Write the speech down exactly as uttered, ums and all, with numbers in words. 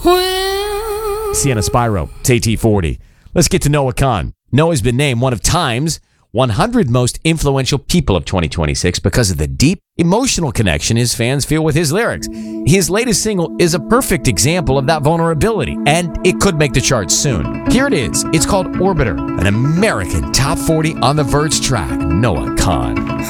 Well, Sienna Spyro, it's A T forty. Let's get to Noah Kahan. Noah's been named one of Time's one hundred most influential people of twenty twenty-six because of the deep emotional connection his fans feel with his lyrics. His latest single is a perfect example of that vulnerability, and it could make the charts soon. Here it is. It's called Orbiter, an American top forty on the Verge track. Noah Kahan.